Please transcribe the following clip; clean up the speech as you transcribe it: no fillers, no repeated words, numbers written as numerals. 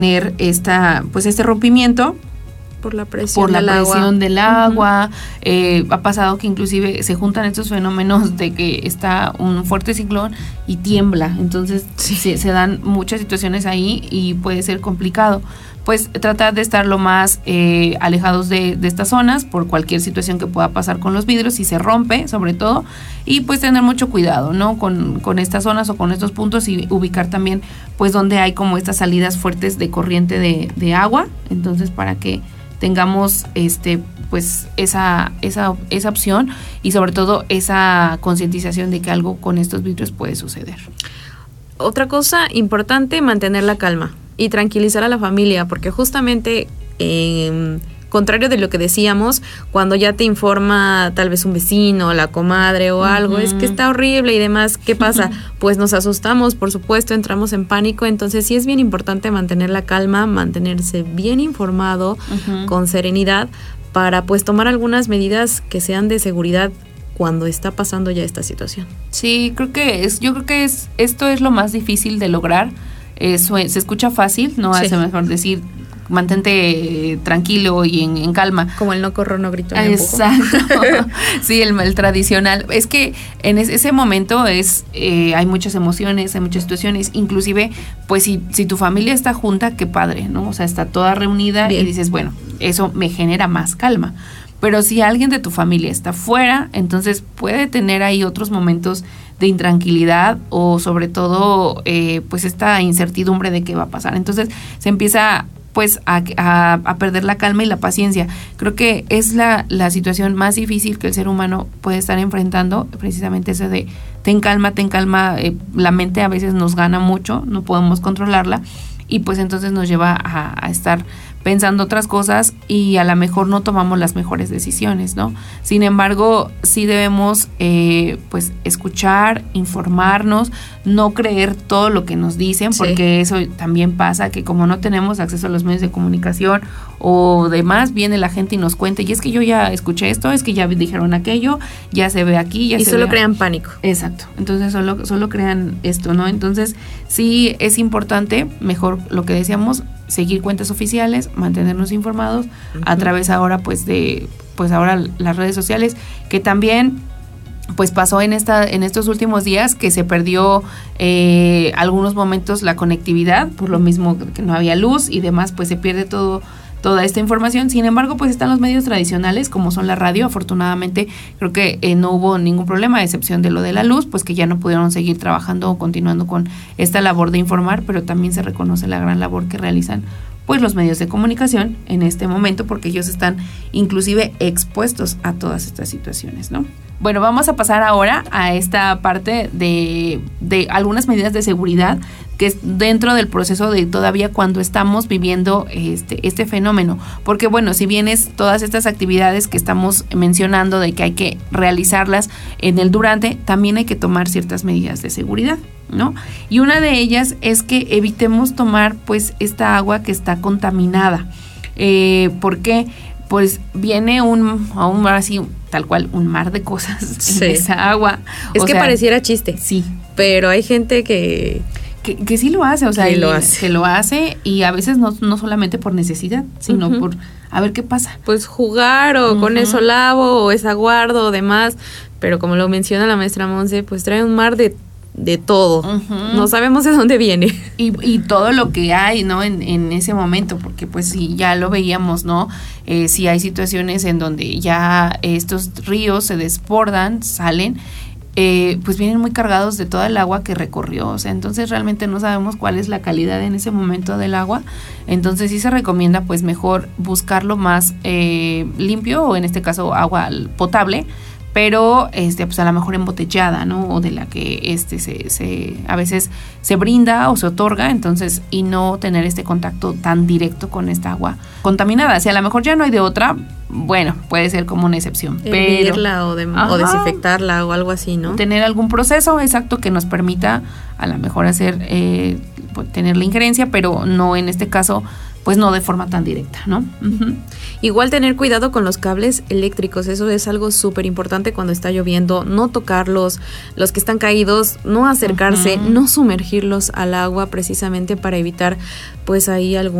tener este rompimiento por la presión del agua. Ha pasado que inclusive se juntan estos fenómenos de que está un fuerte ciclón y tiembla, entonces se dan muchas situaciones ahí y puede ser complicado. Pues tratar de estar lo más alejados de estas zonas por cualquier situación que pueda pasar con los vidrios, si se rompe sobre todo, y pues tener mucho cuidado, ¿no? Con estas zonas o con estos puntos, y ubicar también pues donde hay como estas salidas fuertes de corriente de agua, entonces para que tengamos pues esa opción y sobre todo esa concientización de que algo con estos vidrios puede suceder. Otra cosa importante, mantener la calma y tranquilizar a la familia, porque justamente contrario de lo que decíamos, cuando ya te informa tal vez un vecino, la comadre o algo, es que está horrible y demás, ¿qué pasa? Pues nos asustamos, por supuesto, entramos en pánico, entonces sí es bien importante mantener la calma, mantenerse bien informado, con serenidad, para pues tomar algunas medidas que sean de seguridad cuando está pasando ya esta situación. Sí, yo creo que esto es lo más difícil de lograr. Se escucha fácil, ¿no? Sí. Hace mejor decir, mantente tranquilo y en calma. Como el no corro, no grito. Exacto. Sí, el tradicional. Es que en ese momento hay muchas emociones, hay muchas situaciones. Inclusive, pues si tu familia está junta, qué padre, ¿no? O sea, está toda reunida. Bien. Y dices, bueno, eso me genera más calma. Pero si alguien de tu familia está fuera, entonces puede tener ahí otros momentos de intranquilidad o sobre todo pues esta incertidumbre de qué va a pasar. Entonces se empieza pues a perder la calma y la paciencia. Creo que es la situación más difícil que el ser humano puede estar enfrentando, precisamente eso de ten calma, la mente a veces nos gana mucho, no podemos controlarla y pues entonces nos lleva a estar pensando otras cosas y a lo mejor no tomamos las mejores decisiones, ¿no? Sin embargo, sí debemos pues escuchar, informarnos, no creer todo lo que nos dicen, porque eso también pasa, que como no tenemos acceso a los medios de comunicación o demás, viene la gente y nos cuenta, y es que yo ya escuché esto, es que ya dijeron aquello, ya se ve aquí, ya se ve. Y solo crean pánico. Exacto, entonces solo crean esto, ¿no? Entonces sí es importante, mejor lo que decíamos, seguir cuentas oficiales, mantenernos informados a través ahora pues ahora las redes sociales, que también pues pasó en estos últimos días que se perdió algunos momentos la conectividad, por lo mismo que no había luz y demás, pues se pierde toda esta información. Sin embargo, pues están los medios tradicionales, como son la radio. Afortunadamente, creo que no hubo ningún problema, a excepción de lo de la luz, pues que ya no pudieron seguir trabajando o continuando con esta labor de informar, pero también se reconoce la gran labor que realizan pues los medios de comunicación en este momento, porque ellos están inclusive expuestos a todas estas situaciones, ¿no? Bueno, vamos a pasar ahora a esta parte de algunas medidas de seguridad que es dentro del proceso de todavía cuando estamos viviendo este fenómeno. Porque bueno, si bien es todas estas actividades que estamos mencionando de que hay que realizarlas en el durante, también hay que tomar ciertas medidas de seguridad, ¿no? Y una de ellas es que evitemos tomar pues esta agua que está contaminada. ¿Por qué? Pues viene así tal cual un mar de cosas en esa agua. Es que pareciera chiste. Sí. Pero hay gente que sí lo hace, o sea, que lo hace y a veces no solamente por necesidad, sino por a ver qué pasa. Pues jugar o con eso lavo o esa guardo o demás, pero como lo menciona la maestra Monse, pues trae un mar de todo. No sabemos de dónde viene. Y todo lo que hay, ¿no? En ese momento, porque pues sí, ya lo veíamos, ¿no? Sí hay situaciones en donde ya estos ríos se desbordan, salen, pues vienen muy cargados de toda el agua que recorrió, o sea, entonces realmente no sabemos cuál es la calidad en ese momento del agua, entonces sí se recomienda pues mejor buscarlo más limpio, o en este caso agua potable, pero pues a lo mejor embotellada, ¿no? O de la que a veces se brinda o se otorga, entonces, y no tener este contacto tan directo con esta agua contaminada. Si a lo mejor ya no hay de otra, bueno, puede ser como una excepción. Hervirla o desinfectarla o algo así, ¿no? Tener algún proceso exacto que nos permita a lo mejor hacer tener la injerencia, pero no en este caso pues no de forma tan directa, ¿no? Uh-huh. Igual tener cuidado con los cables eléctricos, eso es algo súper importante cuando está lloviendo, no tocarlos, los que están caídos, no acercarse, no sumergirlos al agua precisamente para evitar pues ahí algún